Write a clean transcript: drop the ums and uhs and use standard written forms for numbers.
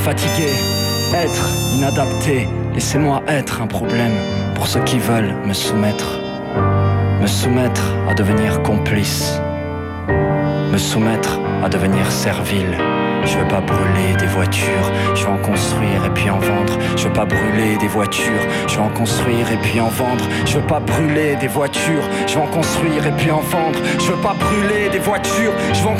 Fatigué, être inadapté, laissez-moi être un problème pour ceux qui veulent me soumettre à devenir complice, me soumettre à devenir servile. Je veux pas brûler des voitures, je veux en construire et puis en vendre. Je veux pas brûler des voitures, je veux en construire et puis en vendre. Je veux pas brûler des voitures, je veux en construire et puis en vendre. Je veux pas brûler des voitures, je veux en